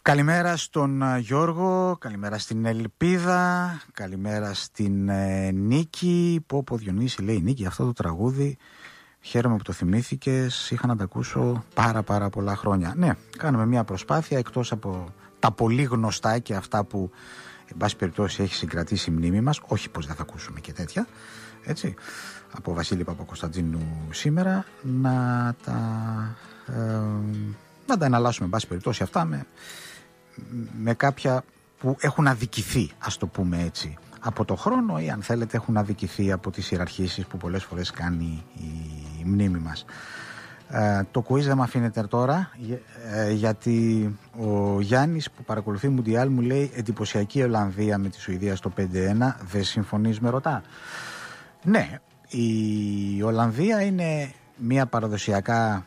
Καλημέρα στον Γιώργο, καλημέρα στην Ελπίδα, καλημέρα στην Νίκη. Πω Διονύση, λέει Νίκη, αυτό το τραγούδι χαίρομαι που το θυμήθηκες, είχα να τα ακούσω πάρα πολλά χρόνια. Ναι, κάνουμε μια προσπάθεια εκτός από τα πολύ γνωστά και αυτά που εν πάση περιπτώσει έχει συγκρατήσει η μνήμη μας, όχι πως δεν θα ακούσουμε και τέτοια, έτσι, από Βασίλη Παπακοσταντίνου σήμερα, να τα εναλλάσσουμε εν πάση περιπτώσει αυτά με κάποια που έχουν αδικηθεί, ας το πούμε έτσι, από το χρόνο ή αν θέλετε έχουν αδικηθεί από τις ιεραρχήσεις που πολλές φορές κάνει η μνήμη μας. Το quiz δεν με αφήνετε τώρα γιατί ο Γιάννης που παρακολουθεί Μουντιάλ μου λέει εντυπωσιακή Ολλανδία με τη Σουηδία στο 5-1, δεν συμφωνείς με ρωτά? Ναι, η Ολλανδία είναι μια παραδοσιακά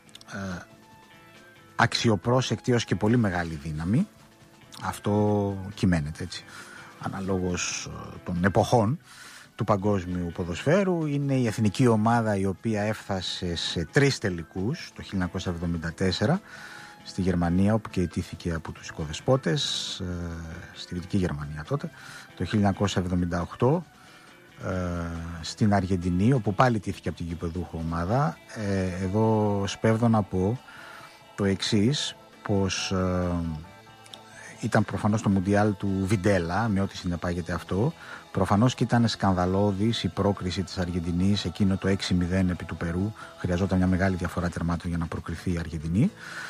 αξιοπρόσεκτη ως και πολύ μεγάλη δύναμη. Αυτό κυμαίνεται έτσι αναλόγως των εποχών του παγκόσμιου ποδοσφαίρου. Είναι η εθνική ομάδα η οποία έφτασε σε 3 τελικούς το 1974 στη Γερμανία, όπου και ιτήθηκε από τους οικοδεσπότες στη Δυτική Γερμανία τότε. Το 1978 στην Αργεντινή, όπου πάλι ιτήθηκε από την γηπεδούχο ομάδα. Εδώ σπέβδω να πω το εξής, πως ήταν προφανώς το Μουντιάλ του Βιντέλα, με ό,τι συνεπάγεται αυτό. Προφανώς και ήταν σκανδαλώδης η πρόκριση της Αργεντινής, εκείνο το 6-0 επί του Περού. Χρειαζόταν μια μεγάλη διαφορά τερμάτων για να προκριθεί η Αργεντινή.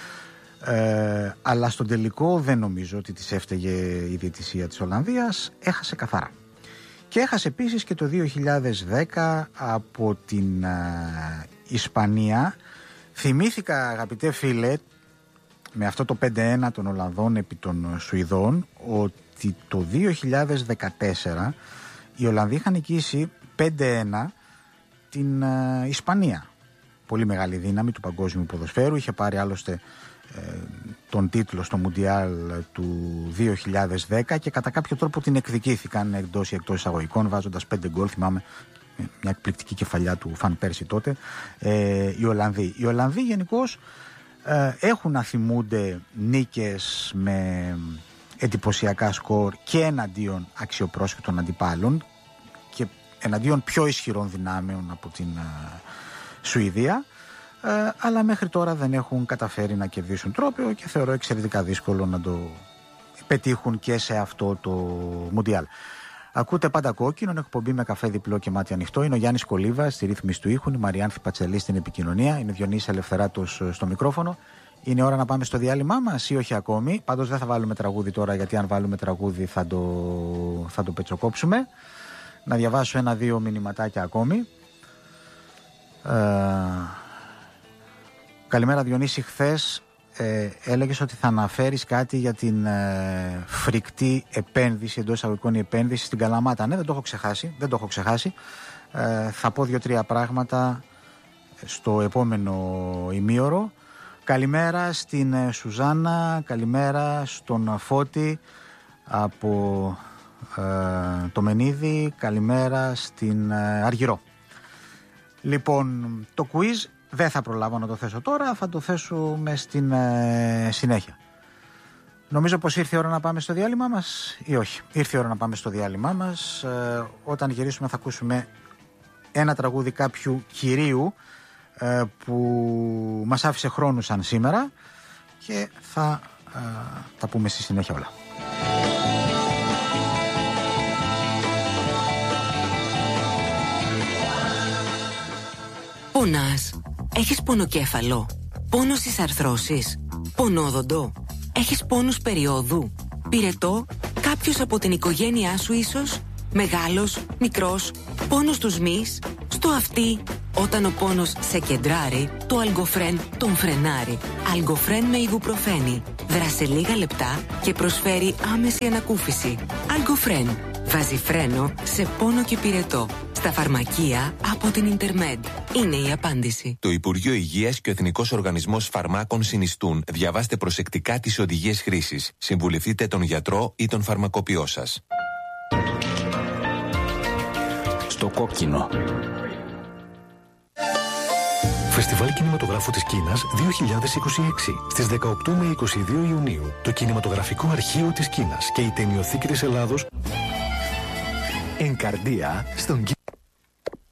Αλλά στον τελικό δεν νομίζω ότι της έφταιγε η διαιτησία της Ολλανδίας. Έχασε καθαρά. Και έχασε επίσης και το 2010 από την Ισπανία. Θυμήθηκα, αγαπητέ φίλε, με αυτό το 5-1 των Ολλανδών επί των Σουηδών, ότι το 2014 οι Ολλανδοί είχαν νικήσει 5-1 την Ισπανία. Πολύ μεγάλη δύναμη του παγκόσμιου ποδοσφαίρου. Είχε πάρει άλλωστε τον τίτλο στο Μουντιάλ του 2010 και κατά κάποιο τρόπο την εκδικήθηκαν εντός ή εκτός εισαγωγικών, βάζοντας 5 γκολ. Θυμάμαι μια εκπληκτική κεφαλιά του Φαν Πέρσι τότε. Οι Ολλανδοί γενικώς έχουν να θυμούνται νίκες με εντυπωσιακά σκορ και εναντίον αξιοπρόσφυτων αντιπάλων και εναντίον πιο ισχυρών δυνάμεων από την Σουηδία, αλλά μέχρι τώρα δεν έχουν καταφέρει να κερδίσουν τρόπαιο και θεωρώ εξαιρετικά δύσκολο να το πετύχουν και σε αυτό το Μουντιάλ. Ακούτε Πάντα Κόκκινο, εκπομπή με καφέ διπλό και μάτι ανοιχτό. Είναι ο Γιάννης Κολίβας στη ρύθμιση του ήχου, η Μαριάνθη Πατσελή στην επικοινωνία, είναι ο Διονύσης Ελευθεράτος στο μικρόφωνο. Είναι ώρα να πάμε στο διάλειμμά μας ή όχι ακόμη? Πάντως δεν θα βάλουμε τραγούδι τώρα, γιατί αν βάλουμε τραγούδι θα το πετσοκόψουμε. Να διαβάσω 1-2 μηνυματάκια ακόμη. Καλημέρα Διονύση, χθες έλεγες ότι θα αναφέρεις κάτι για την φρικτή επένδυση, εντός εισαγωγικών η επένδυση στην Καλαμάτα. Ναι, δεν το έχω ξεχάσει. Θα πω 2-3 πράγματα στο επόμενο ημίωρο. Καλημέρα στην Σουζάνα, καλημέρα στον Φώτη από το Μενίδη, καλημέρα στην Αργυρό. Λοιπόν, το quiz δεν θα προλάβω να το θέσω τώρα, θα το θέσουμε στην συνέχεια. Νομίζω πως ήρθε η ώρα να πάμε στο διάλειμμα μας ή όχι? Ήρθε η ώρα να πάμε στο διάλειμμα μας. Όταν γυρίσουμε θα ακούσουμε ένα τραγούδι κάποιου κυρίου που μας άφησε χρόνου σαν σήμερα και θα τα πούμε στη συνέχεια όλα. Πονάς? Έχεις πονοκέφαλο? Πόνο στις αρθρώσεις? Πονόδοντο? Έχεις πόνους περιόδου? Πυρετό? Κάποιος από την οικογένειά σου ίσως? Μεγάλος? Μικρός? Πόνος στους μυς? Στο αυτί? Όταν ο πόνος σε κεντράρει, το Αλγκοφρέν τον φρενάρει. Αλγκοφρέν με ιβουπροφένη. Δράσε λίγα λεπτά και προσφέρει άμεση ανακούφιση. Αλγκοφρέν. Βάζει φρένο σε πόνο και πυρετό. Στα φαρμακεία από την Ιντερμέντ. Είναι η απάντηση. Το Υπουργείο Υγείας και ο Εθνικός Οργανισμός Φαρμάκων συνιστούν. Διαβάστε προσεκτικά τις οδηγίες χρήσης. Συμβουλευτείτε τον γιατρό ή τον φαρμακοποιό σας. Στο κόκκινο. Φεστιβάλ Κινηματογράφου της Κίνας 2026. Στις 18 με 22 Ιουνίου, το Κινηματογραφικό Αρχείο της Κίνας και η Ταινιοθήκη της Ελλάδος. Εγκαρδία στον